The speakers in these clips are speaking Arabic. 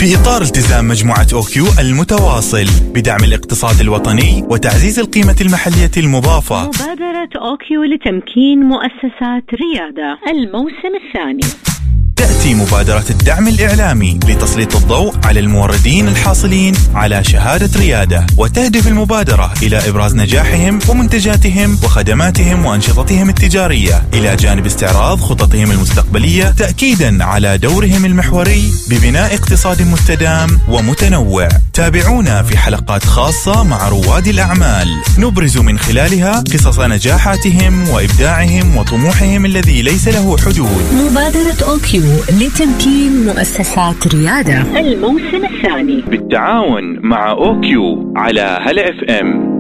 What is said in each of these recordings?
في إطار التزام مجموعة أوكيو المتواصل بدعم الاقتصاد الوطني وتعزيز القيمة المحلية المضافة، مبادرة أوكيو لتمكين مؤسسات ريادة الموسم الثاني. تأتي مبادرة الدعم الإعلامي لتسليط الضوء على الموردين الحاصلين على شهادة ريادة، وتهدف المبادرة إلى إبراز نجاحهم ومنتجاتهم وخدماتهم وأنشطتهم التجارية إلى جانب استعراض خططهم المستقبلية، تأكيدا على دورهم المحوري ببناء اقتصاد مستدام ومتنوع. تابعونا في حلقات خاصة مع رواد الأعمال نبرز من خلالها قصص نجاحاتهم وإبداعهم وطموحهم الذي ليس له حدود. مبادرة أوكيو لتمكين مؤسسات ريادة الموسم الثاني بالتعاون مع أوكيو على هلا اف ام.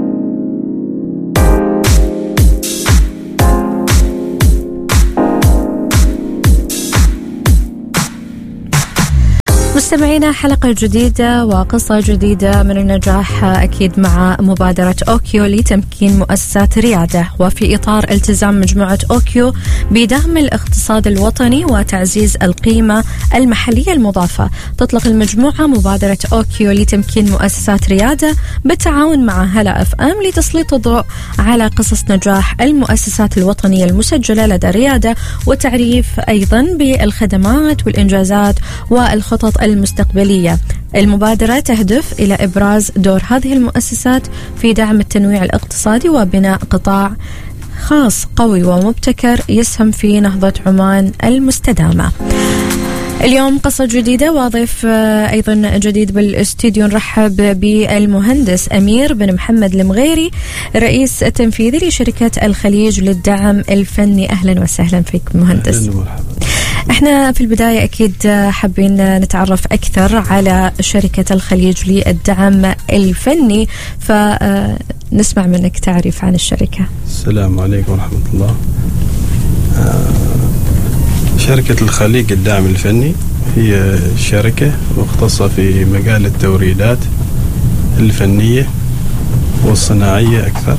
مستمعينا، حلقة جديدة وقصة جديدة من النجاح أكيد مع مبادرة أوكيو لتمكين مؤسسات ريادة، وفي إطار التزام مجموعة أوكيو بدعم الاقتصاد الوطني وتعزيز القيمة المحلية المضافة. تطلق المجموعة مبادرة أوكيو لتمكين مؤسسات ريادة بالتعاون مع هلا اف ام لتسليط الضوء على قصص نجاح المؤسسات الوطنية المسجلة لدى ريادة، وتعريف أيضا بالخدمات والإنجازات والخطط المستقبلية. المبادرة تهدف إلى إبراز دور هذه المؤسسات في دعم التنويع الاقتصادي وبناء قطاع خاص قوي ومبتكر يسهم في نهضة عمان المستدامة. اليوم قصة جديدة وضيف أيضا جديد بالاستوديو. نرحب بالمهندس أمير بن محمد المغيري، رئيس التنفيذي لشركة الخليج للدعم الفني. أهلا وسهلا فيك مهندس. أهلا ومرحبا. احنا في البداية أكيد حابين نتعرف أكثر على شركة الخليج للدعم الفني، فنسمع منك تعريف عن الشركة. السلام عليكم ورحمة الله. شركة الخليج للدعم الفني هي شركة مختصة في مجال التوريدات الفنية والصناعية أكثر،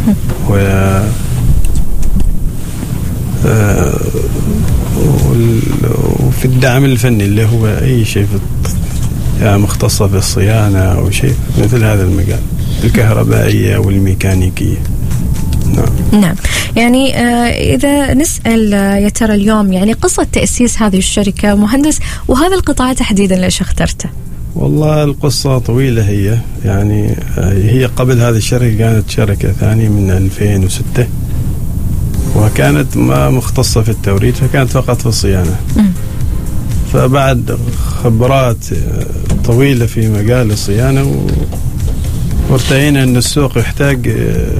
وفي الدعم الفني اللي هو أي شيء يعني مختصة في الصيانة أو شيء مثل هذا المجال، الكهربائية والميكانيكية. نعم. يعني إذا نسأل يا ترى اليوم يعني قصة تأسيس هذه الشركة مهندس، وهذا القطاع تحديدا ليش اخترته؟ والله القصة طويلة. هي يعني هي قبل هذه الشركة كانت شركة ثانية من 2006، وكانت ما مختصة في التوريد، فكانت فقط في الصيانة. فبعد خبرات طويلة في مجال الصيانة وارتئينا أن السوق يحتاج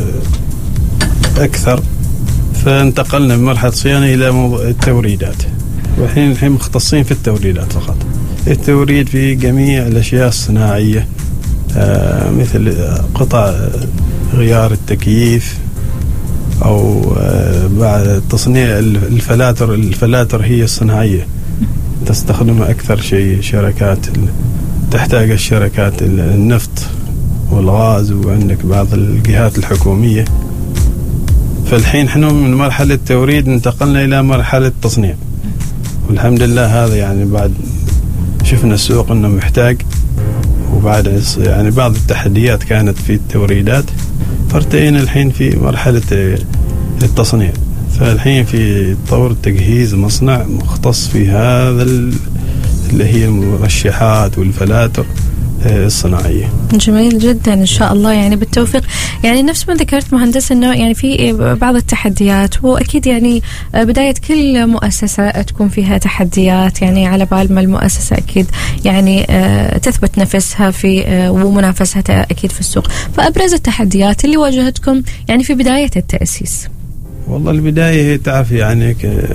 أكثر، فانتقلنا من مرحلة صيانة إلى التوريدات، والحين مختصين في التوريدات فقط. التوريد في جميع الأشياء الصناعية، مثل قطع غيار التكييف أو بعد تصنيع الفلاتر هي الصناعية تستخدمها أكثر شيء شركات تحتاج الشركات النفط والغاز، وعندك بعض الجهات الحكومية. فالحين احنا من مرحلة التوريد انتقلنا إلى مرحلة التصنيع، والحمد لله هذا يعني بعد شفنا السوق انه محتاج، وبعد يعني بعض التحديات كانت في التوريدات، فارتئينا الحين في مرحلة التصنيع. فالحين في طور تجهيز مصنع مختص في هذا اللي هي المرشحات والفلاتر الصناعية. جميل جدا إن شاء الله، يعني بالتوفيق. يعني نفس ما ذكرت مهندس إنه يعني في بعض التحديات، وأكيد يعني بداية كل مؤسسة تكون فيها تحديات، يعني على بال ما المؤسسة أكيد يعني تثبت نفسها في ومنافستها أكيد في السوق. فأبرز التحديات اللي واجهتكم يعني في بداية التأسيس؟ والله البداية تعرف يعني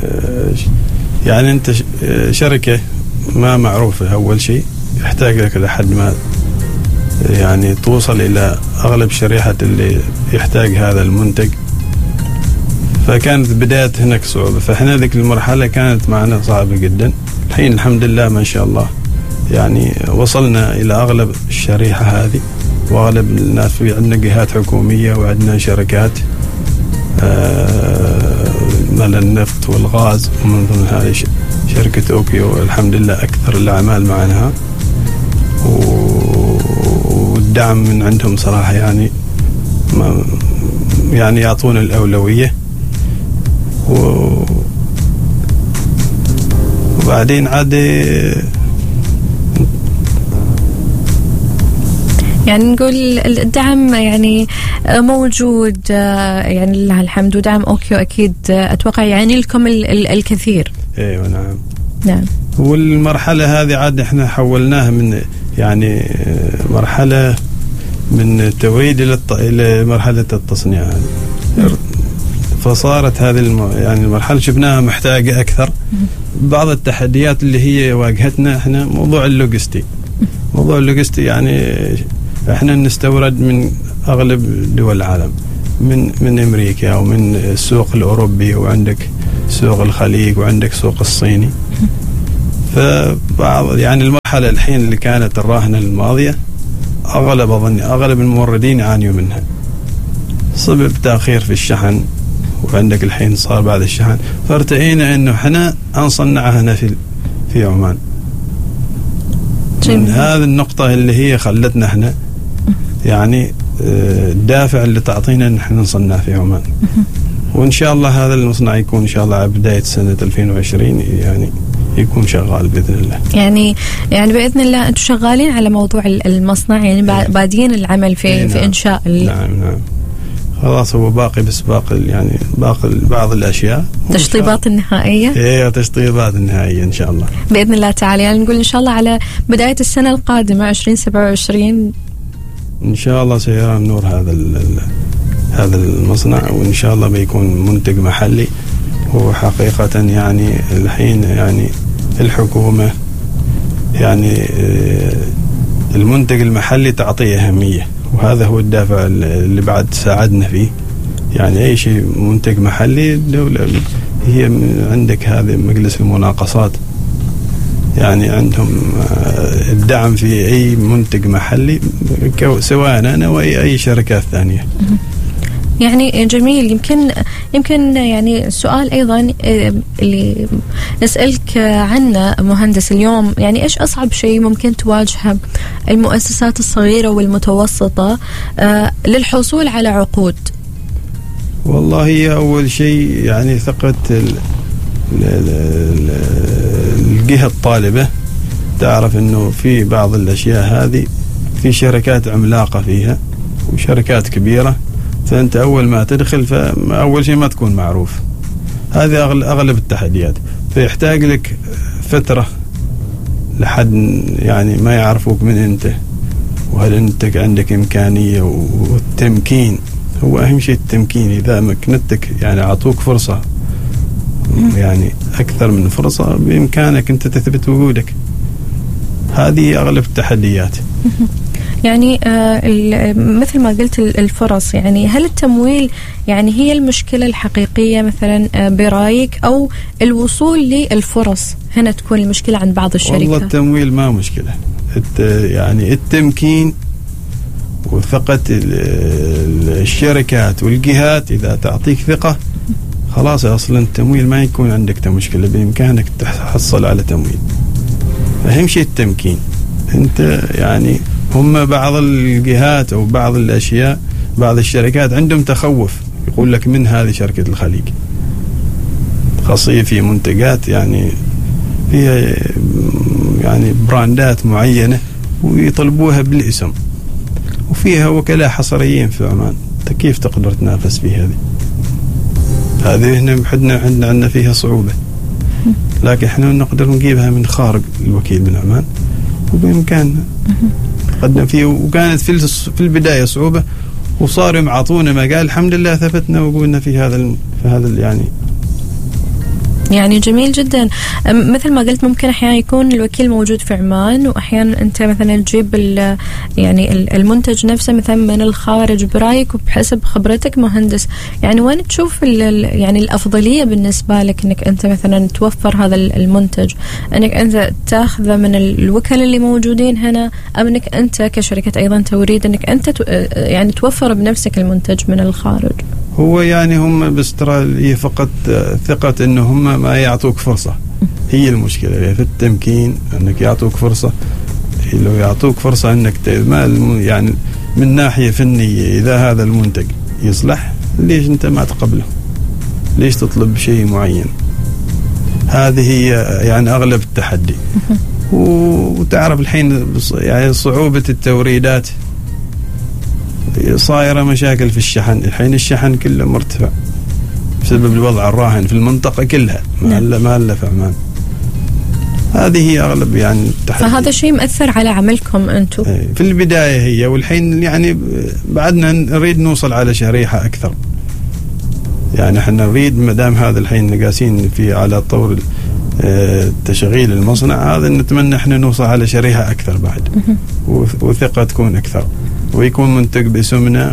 أنت شركة ما معروفة، أول شيء يحتاج لك لحد ما يعني توصل إلى أغلب شريحة اللي يحتاج هذا المنتج. فكانت بداية هناك صعوبة، فإحنا ذيك المرحلة كانت معنا صعبة جدا. الحين الحمد لله ما شاء الله يعني وصلنا إلى أغلب الشريحة هذه، وأغلب الناس في عندنا جهات حكومية وعندنا شركات مال النفط والغاز، ومن ضمن هذه شركة أوكيو الحمد لله أكثر الأعمال معنا. الدعم من عندهم صراحة، يعني يعني يعطون الأولوية، وبعدين عاد يعني نقول الدعم يعني موجود، يعني لله الحمد، ودعم أوكيو أكيد أتوقع يعني لكم الكثير. ايوه نعم. نعم. والمرحلة هذه عاد احنا حولناها من يعني مرحلة من التوريد إلى مرحلة التصنيع يعني. فصارت هذه يعني المرحلة شفناها محتاجة أكثر. بعض التحديات اللي هي واجهتنا احنا موضوع اللوجستي. موضوع اللوجستي يعني احنا نستورد من أغلب دول العالم، من أمريكا ومن السوق الأوروبي، وعندك سوق الخليج، وعندك سوق الصيني. فبعض يعني المرحلة الحين اللي كانت الراهنة الماضية أغلب الموردين يعانيوا منها، سبب تأخير في الشحن، وعندك الحين صار بعد الشحن. فارتئينا إنه احنا نصنعها هنا في عمان. من هذه النقطة اللي هي خلتنا احنا يعني الدافع اللي تعطينا ان احنا نصنع في عمان. وان شاء الله هذا المصنع يكون ان شاء الله على بداية سنة 2020 يعني يكون شغال بإذن الله. يعني بإذن الله أنتم شغالين على موضوع المصنع، يعني بادين العمل في نعم. في إنشاء نعم. خلاص هو باقي يعني بعض الأشياء، تشطيبات النهائية. ايه تشطيبات النهائية إن شاء الله بإذن الله تعالى. يعني نقول إن شاء الله على بداية السنة القادمة 2027 إن شاء الله سيرى النور هذا المصنع، وإن شاء الله بيكون منتج محلي. هو حقيقة يعني الحين يعني الحكومة يعني المنتج المحلي تعطيه أهمية، وهذا هو الدافع اللي بعد ساعدنا فيه. يعني أي شيء منتج محلي، الدولة هي عندك هذا مجلس المناقصات يعني عندهم الدعم في أي منتج محلي، سواء أنا وأي شركات ثانية. يعني جميل. يمكن يعني السؤال أيضا اللي نسألك عنه مهندس اليوم، يعني إيش أصعب شيء ممكن تواجهه المؤسسات الصغيرة والمتوسطة للحصول على عقود؟ والله هي أول شيء يعني ثقة الجهة الطالبة. تعرف إنه في بعض الأشياء هذه في شركات عملاقة فيها وشركات كبيرة، فأنت أول ما تدخل فأول شيء ما تكون معروف. هذه أغلب التحديات، فيحتاج لك فترة لحد يعني ما يعرفوك من أنت، وهل أنت عندك إمكانية. والتمكين هو أهم شيء، التمكين. إذا مكنتك يعني عطوك فرصة يعني أكثر من فرصة، بإمكانك أنت تثبت وجودك. هذه أغلب التحديات. يعني مثل ما قلت الفرص، يعني هل التمويل يعني هي المشكلة الحقيقية مثلا برأيك، أو الوصول للفرص هنا تكون المشكلة عند بعض الشركات؟ والله التمويل ما مشكلة، يعني التمكين وثقة الشركات والجهات. إذا تعطيك ثقة خلاص أصلا التمويل ما يكون عندك مشكلة، بإمكانك تحصل على تمويل. أهم شيء التمكين. أنت يعني هم بعض الجهات أو بعض الأشياء، بعض الشركات عندهم تخوف، يقول لك من هذه شركة الخليج خاصية في منتجات يعني فيها يعني براندات معينة ويطلبوها بالاسم، وفيها وكلاء حصريين في عمان. كيف تقدر تنافس في هذه هنا عندنا فيها صعوبة، لكن احنا نقدر نجيبها من خارج الوكيل من عمان، وبإمكاننا قدم فيه. وكانت في البداية صعوبة، وصاروا يعطونا مجال. الحمد لله ثبتنا وقلنا في هذا يعني جميل جدا. مثل ما قلت ممكن أحيانا يكون الوكيل موجود في عمان، وأحيانا أنت مثلا تجيب يعني المنتج نفسه مثلا من الخارج. برأيك وبحسب خبرتك مهندس، يعني وين تشوف يعني الأفضلية بالنسبة لك إنك أنت مثلا توفر هذا المنتج، إنك أنت تأخذه من الوكلاء اللي موجودين هنا، أم إنك أنت كشركة أيضا توريد إنك أنت يعني توفر بنفسك المنتج من الخارج؟ هو يعني هم بس ترى فقط ثقة إنه هم ما يعطوك فرصة. هي المشكلة في التمكين، إنك يعطوك فرصة. لو يعطوك فرصة إنك ما يعني من ناحية فنية إذا هذا المنتج يصلح ليش أنت ما تقبله؟ ليش تطلب شيء معين؟ هذه هي يعني أغلب التحدي. وتعرف الحين يعني صعوبة التوريدات، صايرة مشاكل في الشحن. الحين الشحن كله مرتفع بسبب الوضع الراهن في المنطقة كلها، ما إلا في عمان. هذه هي أغلب يعني التحدي. فهذا شيء مأثر على عملكم أنتم في البداية هي، والحين يعني بعدنا نريد نوصل على شريحة أكثر. يعني احنا نريد مدام هذا الحين قاسين في على طور تشغيل المصنع هذا، نتمنى احنا نوصل على شريحة أكثر بعد، وثقة تكون أكثر، ويكون منتج باسمنا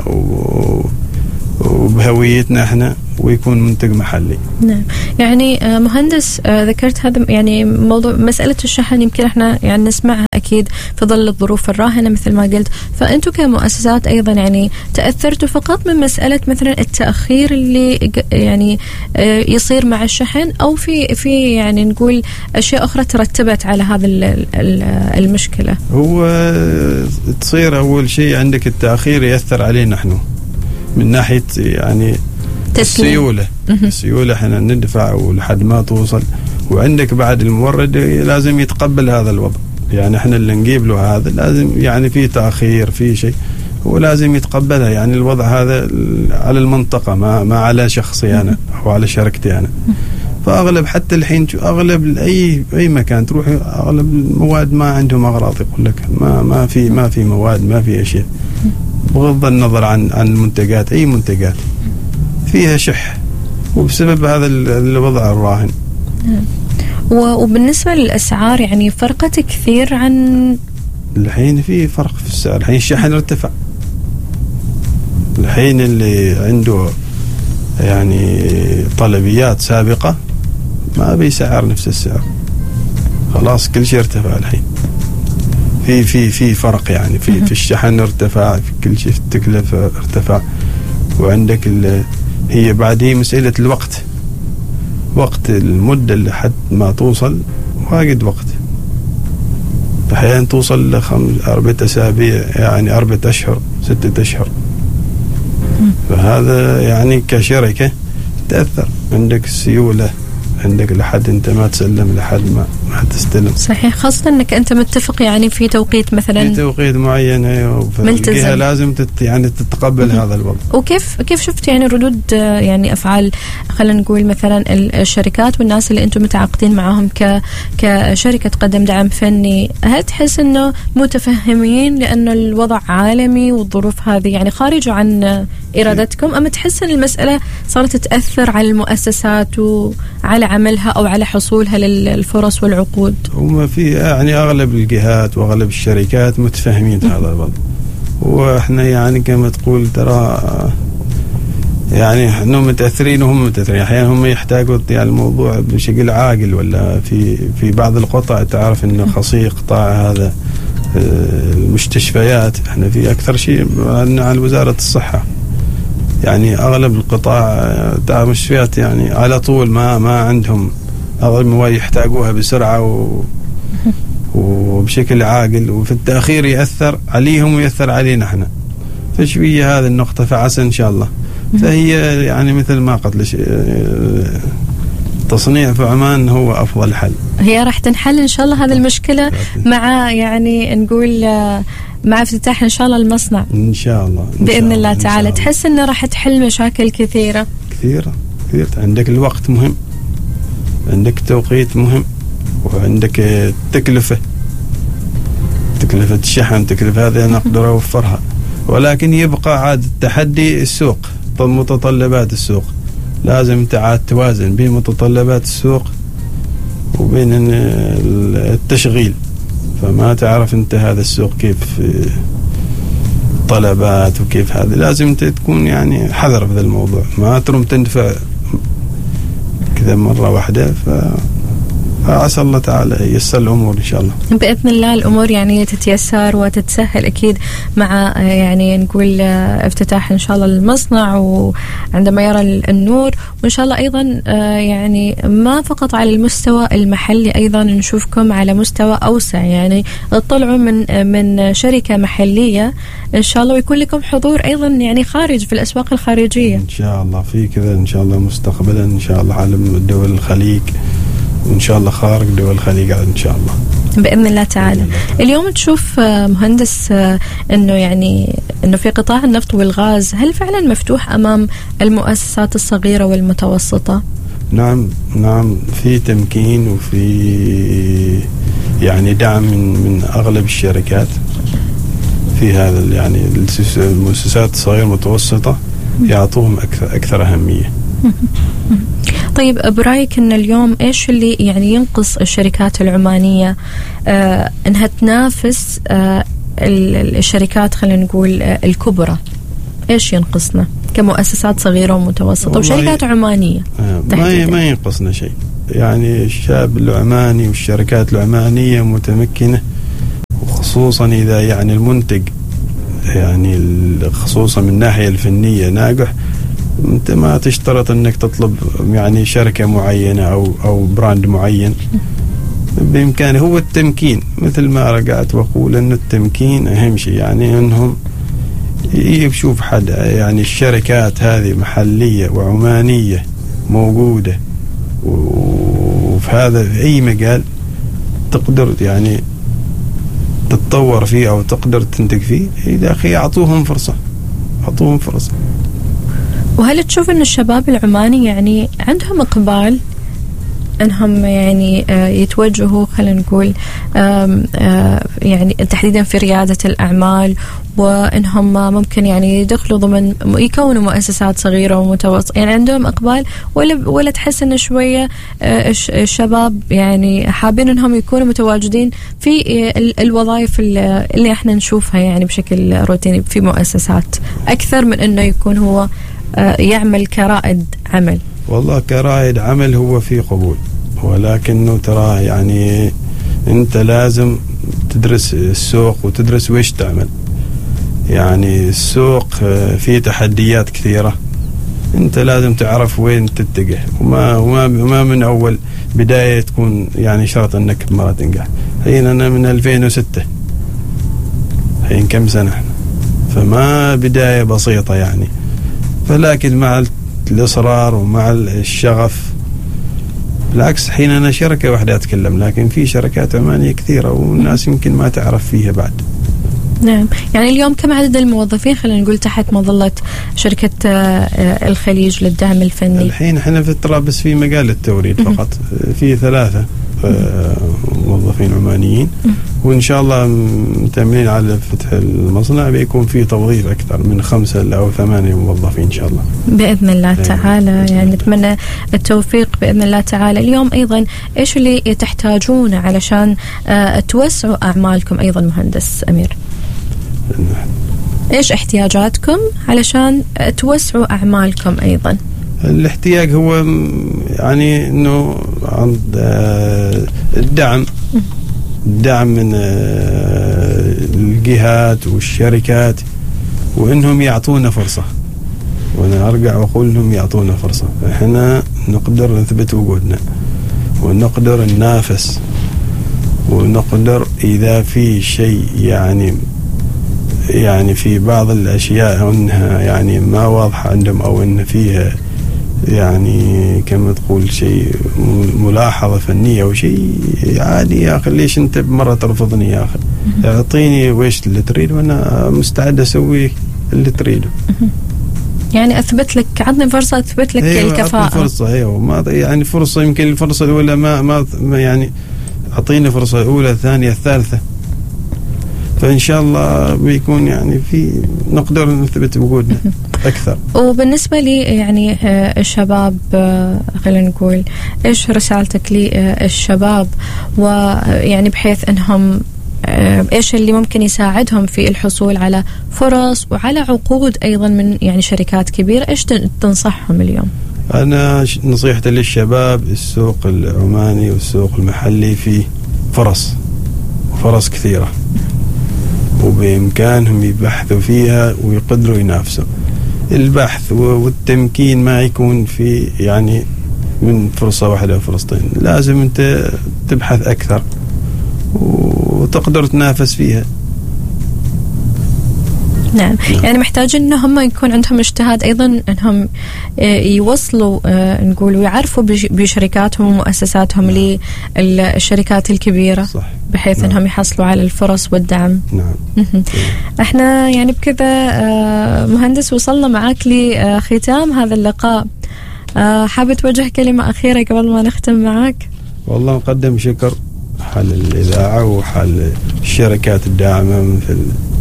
وبهويتنا احنا، ويكون منتج محلي. نعم. يعني مهندس ذكرت هذا يعني موضوع مسألة الشحن، يمكن احنا يعني نسمعها أكيد في ظل الظروف الراهنة مثل ما قلت، فأنتم كمؤسسات أيضا يعني تأثرتوا فقط من مسألة مثلا التأخير اللي يعني يصير مع الشحن، أو في يعني نقول أشياء أخرى ترتبت على هذا المشكلة؟ هو تصير أول شيء عندك التأخير يأثر علينا نحن من ناحية يعني السيولة احنا ندفع ولحد ما توصل، وعندك بعد المورد لازم يتقبل هذا الوضع. يعني احنا اللي نجيب له هذا لازم يعني في تأخير في شيء، هو لازم يتقبلها. يعني الوضع هذا على المنطقة ما على شخصي أنا أو على شركتي أنا. فأغلب حتى الحين أغلب أي مكان تروح أغلب المواد ما عندهم أغراض، يقول لك ما في مواد، ما في أشياء، بغض النظر عن المنتجات. أي منتجات فيها شح، وبسبب هذا الوضع الراهن. وبالنسبة للأسعار يعني فرقت كثير عن الحين؟ في فرق في السعر. الحين الشحن ارتفع. الحين اللي عنده يعني طلبيات سابقة ما بيسعر نفس السعر، خلاص كل شيء ارتفع. الحين في فرق يعني في الشحن ارتفع، في كل شيء، في التكلفة ارتفع. وعندك هي بعدين مسألة الوقت، وقت المدة اللي حد ما توصل واجد وقت، أحيانا توصل 4 أسابيع، يعني 4 أشهر 6 أشهر. فهذا يعني كشركة تأثر. عندك السيولة، عندك لحد انت ما تسلم، لحد ما تستلم. صحيح، خاصة انك انت متفق يعني في توقيت مثلا، في توقيت معين، الجهة لازم يعني تتقبل هذا الوضع. وكيف شفت يعني ردود يعني افعال خلينا نقول مثلا الشركات والناس اللي انتم متعاقدين معاهم كشركة تقدم دعم فني؟ هل تحس انه متفهمين لانه الوضع عالمي والظروف هذه يعني خارجة عن ارادتكم، ام تحس ان المسألة صارت تأثر على المؤسسات وعلى عملها او على حصولها للفرص والعقود؟ وما في يعني اغلب الجهات واغلب الشركات متفاهمين هذا الوضع، واحنا يعني كما تقول ترى يعني احنا متاثرين وهم متاثرين. احيانا هم يحتاجوا يعني الموضوع بشكل عاجل، ولا في بعض القطاع تعرف ان خاصية قطاع هذا المستشفيات، احنا في اكثر شيء على وزارة الصحة. يعني اغلب القطاع تاع المستشفيات يعني على طول ما عندهم اغلب المواد يحتاجوها بسرعة وبشكل عاجل، وفي التأخير يأثر عليهم ويأثر علينا احنا. فشوية هذه النقطة، فعسى ان شاء الله. فهي يعني مثل ما قلت تصنيع في عمان هو افضل حل. هي راح تنحل ان شاء الله هذه المشكلة مع يعني نقول مع افتتاح ان شاء الله المصنع ان شاء الله باذن الله تعالى. تحس انه راح تحل مشاكل كثيرة؟ عندك الوقت مهم، عندك توقيت مهم، وعندك تكلفة الشحن، تكلفة هذه نقدر أوفرها. ولكن يبقى عاد التحدي السوق، متطلبات السوق. لازم انت عاد توازن بين متطلبات السوق وبين التشغيل. فما تعرف انت هذا السوق كيف طلبات وكيف هذا، لازم انت تكون يعني حذر في هذا الموضوع، ما ترم تندفع كذا مرة واحدة. عسى الله تعالى ييسر الأمور إن شاء الله. بإذن الله الأمور يعني تتيسر وتتسهل أكيد مع يعني نقول افتتاح إن شاء الله المصنع وعندما يرى النور، وإن شاء الله أيضا يعني ما فقط على المستوى المحلي، أيضا نشوفكم على مستوى أوسع، يعني تطلعوا من شركة محلية إن شاء الله، ويكون لكم حضور أيضا يعني خارج في الأسواق الخارجية إن شاء الله. في كذا إن شاء الله مستقبلا إن شاء الله على دول الخليج، وإن شاء الله خارج دول الخليج إن شاء الله بإذن الله تعالى. اليوم تشوف مهندس إنه يعني إنه في قطاع النفط والغاز هل فعلا مفتوح أمام المؤسسات الصغيرة والمتوسطة؟ نعم في تمكين وفي يعني دعم من أغلب الشركات في هذا، يعني المؤسسات الصغيرة والمتوسطة يعطوهم أكثر أهمية. طيب برأيك أن اليوم إيش اللي يعني ينقص الشركات العمانية أنها تنافس الشركات خلينا نقول الكبرى؟ إيش ينقصنا كمؤسسات صغيرة ومتوسطة وشركات عمانية؟ ما ينقصنا شيء، يعني الشاب العماني والشركات العمانية متمكنة، وخصوصا إذا يعني المنتج يعني خصوصا من الناحية الفنية ناجح. أنت ما تشترط أنك تطلب يعني شركة معينة أو براند معين، بإمكانه هو التمكين، مثل ما رجعت وأقول أن التمكين أهم شيء، يعني أنهم يشوف حد يعني الشركات هذه محلية وعمانية موجودة وفي هذا في أي مجال تقدر يعني تتطور فيه أو تقدر تنتج فيه، إذا أخي أعطوهم فرصة. وهل تشوف أن الشباب العماني يعني عندهم إقبال أنهم يعني يتوجهوا خلينا نقول يعني تحديدا في ريادة الأعمال، وأنهم ممكن يعني يدخلوا ضمن يكونوا مؤسسات صغيرة ومتوسطة، يعني عندهم إقبال ولا تحس أن شوية الشباب يعني حابين أنهم يكونوا متواجدين في الوظائف اللي احنا نشوفها يعني بشكل روتيني في مؤسسات أكثر من أنه يكون هو يعمل كرائد عمل؟ والله كرائد عمل هو في قبول، ولكنه ترى يعني أنت لازم تدرس السوق وتدرس ويش تعمل. يعني السوق فيه تحديات كثيرة، أنت لازم تعرف وين تتجه، وما من أول بداية تكون يعني شرط أنك مرة تنجح. حين أنا من 2006 حين كم سنة احنا، فما بداية بسيطة يعني، فلكن مع الإصرار ومع الشغف. بالعكس حين أنا شركة واحدة أتكلم، لكن في شركات عمانية كثيرة والناس يمكن ما تعرف فيها بعد. نعم. يعني اليوم كم عدد الموظفين خلينا نقول تحت مظلة شركة الخليج للدعم الفني؟ الحين احنا في الترابس في مجال التوريد فقط في 3 موظفين عمانيين، وإن شاء الله متأملين على فتح المصنع بيكون في توظيف أكثر من 5 أو 8 موظفين إن شاء الله بإذن الله تعالى. يعني نتمنى التوفيق بإذن الله تعالى. اليوم أيضا إيش اللي تحتاجونه علشان توسعوا أعمالكم أيضا مهندس أمير؟ إيش احتياجاتكم علشان توسعوا أعمالكم أيضا؟ الاحتياج هو يعني انه عند الدعم من الجهات والشركات، وانهم يعطونا فرصة. وانا ارجع واقول انهم يعطونا فرصة، احنا نقدر نثبت وجودنا ونقدر ننافس، ونقدر اذا في شيء يعني في بعض الاشياء انها يعني ما واضحة عندهم او ان فيها يعني كما تقول شيء ملاحظة فنية أو شيء عادي، يا أخي ليش أنت بمرة ترفضني يا أخي؟ أعطيني ويش اللي تريد وأنا مستعد أسوي اللي تريده. يعني أثبت لك، عطني فرصة أثبت لك الكفاءة. فرصة ما يعني فرصة، يمكن الفرصة الأولى ما يعني أعطيني فرصة أولى ثانية الثالثة، فإن شاء الله بيكون يعني في نقدر نثبت وجودنا أكثر. وبالنسبة لي يعني الشباب خلينا نقول إيش رسالتك للشباب، ويعني بحيث أنهم إيش اللي ممكن يساعدهم في الحصول على فرص وعلى عقود أيضا من يعني شركات كبيرة؟ إيش تنصحهم اليوم؟ أنا نصيحتي للشباب، السوق العماني والسوق المحلي فيه فرص كثيرة، وبإمكانهم يبحثوا فيها ويقدروا ينافسوا. البحث والتمكين ما يكون في يعني من فرصة واحدة أو فرصتين، لازم أنت تبحث أكثر وتقدر تنافس فيها. نعم، يعني محتاج انهم يكون عندهم اجتهاد ايضا، انهم يوصلوا نقول ويعرفوا بشركاتهم ومؤسساتهم للشركات الكبيرة. صح. بحيث نعم. انهم يحصلوا على الفرص والدعم. نعم. احنا يعني بكذا مهندس وصلنا معاك لختام هذا اللقاء، حابة توجه كلمة أخيرة قبل ما نختم معاك؟ والله نقدم شكر حال الإذاعة وحال الشركات الداعمة مثل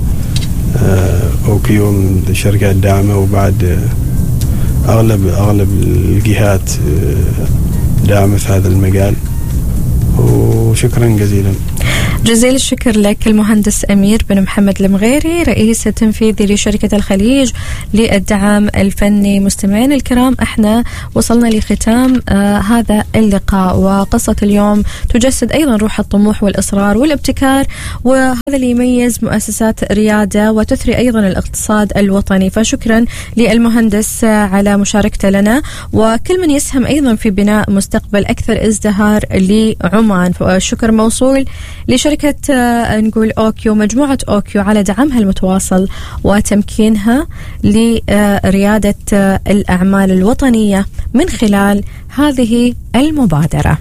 أوكيو من الشركات الداعمة، وبعد أغلب الجهات داعمة هذا المجال، وشكرا جزيلا. جزيل الشكر لك المهندس أمير بن محمد المغيري، رئيس التنفيذي لشركة الخليج للدعم الفني. مستمعين الكرام، احنا وصلنا لختام هذا اللقاء، وقصة اليوم تجسد أيضا روح الطموح والإصرار والابتكار، وهذا اللي يميز مؤسسات ريادة وتثري أيضا الاقتصاد الوطني. فشكرا للمهندس على مشاركته لنا، وكل من يسهم أيضا في بناء مستقبل أكثر ازدهار لعمان. الشكر موصول لشركة نقول أوكيو، مجموعة أوكيو، على دعمها المتواصل وتمكينها لريادة الأعمال الوطنية من خلال هذه المبادرة.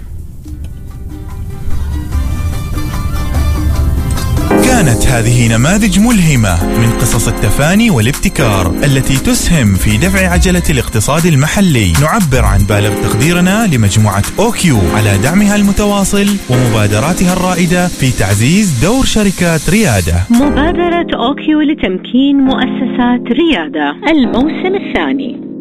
كانت هذه نماذج ملهمة من قصص التفاني والابتكار التي تسهم في دفع عجلة الاقتصاد المحلي. نعبر عن بالغ تقديرنا لمجموعة أوكيو على دعمها المتواصل ومبادراتها الرائدة في تعزيز دور شركات ريادة. مبادرة أوكيو لتمكين مؤسسات ريادة، الموسم الثاني.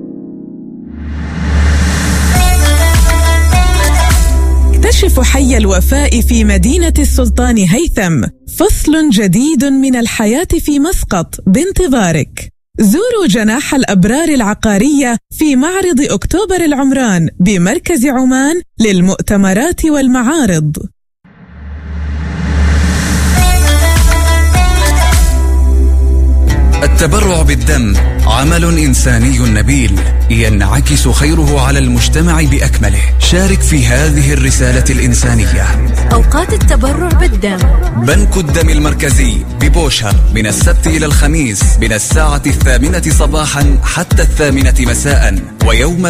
اكتشف حي الوفاء في مدينة السلطان هيثم، فصل جديد من الحياة في مسقط بانتظارك. زوروا جناح الأبرار العقارية في معرض أكتوبر العمران بمركز عمان للمؤتمرات والمعارض. التبرع بالدم عمل إنساني نبيل ينعكس خيره على المجتمع بأكمله. شارك في هذه الرسالة الإنسانية. أوقات التبرع بالدم: بنك الدم المركزي ببوشهر من السبت إلى الخميس من الساعة 8 صباحا حتى 8 مساء، ويوم